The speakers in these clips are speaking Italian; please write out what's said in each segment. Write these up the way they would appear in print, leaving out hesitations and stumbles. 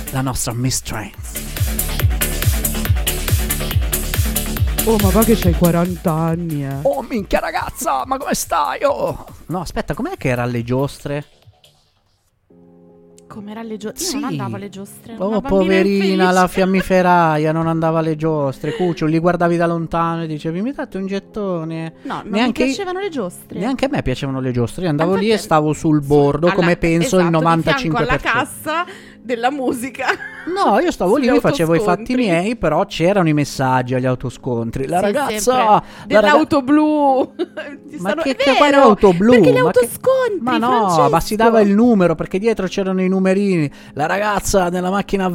la nostra Miss Trance. Oh, ma va che c'hai 40 anni, Oh, minchia ragazza, ma come stai? Oh. No, aspetta, com'è che era alle giostre? Com'era alle giostre? Io Sì. non andavo alle giostre. Oh, una bambina poverina, infelice. la fiammiferaia non andava alle giostre. Cuccio, li guardavi da lontano e dicevi, mi date un gettone? No, non mi piacevano le giostre. Neanche a me piacevano le giostre. Io andavo lì Infatti- e stavo sul bordo, come penso il esatto, 95%. di fianco alla cassa della musica. No, io stavo lì, Sugli mi facevo i fatti autoscontri. miei, però c'erano i messaggi agli autoscontri. La Sì, ragazza, sempre. Dell'auto blu. Ma che è quale vero, auto blu? Perché gli Ma che- autoscontri, Ma no, Francesco. ma si dava il numero perché dietro c'erano i numerini. La ragazza nella macchina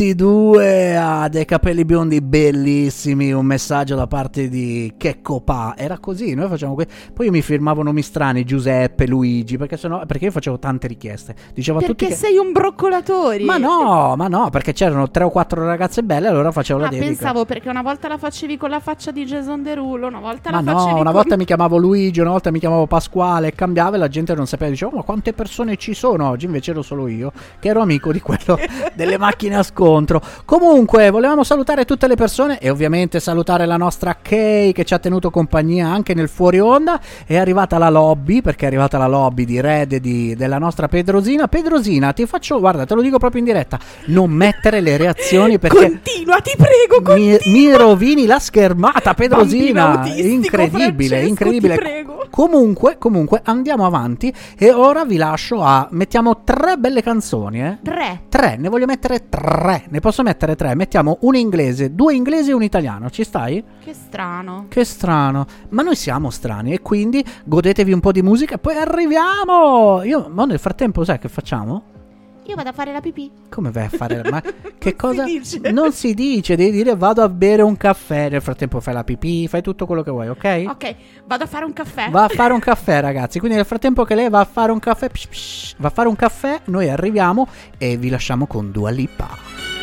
22 ha dei capelli biondi bellissimi. Un messaggio da parte di Checco Pa. Era così, noi facciamo poi io mi firmavo nomi strani, Giuseppe, Luigi, perché io facevo tante richieste. Dicevo a tutti Perché che sei un broccolatori. ma no, perché c'erano 3 o 4 ragazze belle, allora facevo la dedica. Pensavo perché una volta la facevi con la faccia di Jason Derulo, una volta Ma la no, facevi una con... volta mi chiamavo Luigi, una volta mi chiamavo Pasquale, cambiava e la gente non sapeva, dicevo, ma quante persone ci sono oggi? Invece ero solo io, che ero amico di quello delle macchine a scontro. Comunque, volevamo salutare tutte le persone e ovviamente salutare la nostra Kay che ci ha tenuto compagnia anche nel fuori onda. È arrivata la lobby, perché è arrivata la lobby di Red e della nostra Pedrosina. Pedrosina, ti faccio, guarda, te lo dico proprio in diretta, non mettere le reazioni perché... Continua, ti prego, continua. Mi rovini la schermata, Pedrosina. Bambino autistico, Incredibile, Francesco, incredibile. ti prego. Comunque andiamo avanti e ora vi lascio mettiamo 3 belle canzoni, eh? 3. Ne voglio mettere 3. Ne posso mettere 3. Mettiamo un inglese, 2 inglesi e un italiano. Ci stai? Che strano. Che strano. Ma noi siamo strani e quindi godetevi un po' di musica e poi arriviamo. Ma nel frattempo sai che facciamo? Io vado a fare la pipì. Come vai a fare? Ma che cosa? si dice. Non si dice, devi dire vado a bere un caffè. Nel frattempo fai la pipì, fai tutto quello che vuoi, ok? Ok, vado a fare un caffè. Va a fare un caffè, ragazzi. Quindi nel frattempo che lei va a fare un caffè, va a fare un caffè, noi arriviamo e vi lasciamo con Dua Lipa.